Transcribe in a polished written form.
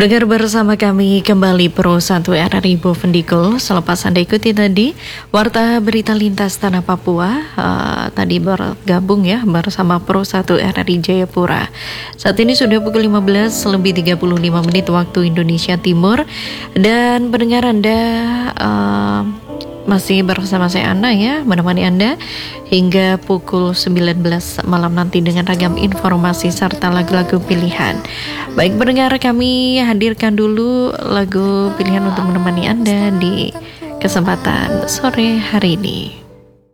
Berdengar bersama kami kembali Pro 1 RRI Bovendigul. Selepas Anda ikuti tadi Warta Berita Lintas Tanah Papua, tadi bergabung ya bersama Pro 1 RRI Jayapura. Saat ini sudah pukul 15:35 waktu Indonesia Timur. Dan pendengar Anda masih bersama saya Ana ya, menemani Anda hingga pukul 19 malam nanti dengan ragam informasi serta lagu-lagu pilihan. Baik pendengar, kami hadirkan dulu lagu pilihan untuk menemani Anda di kesempatan sore hari ini.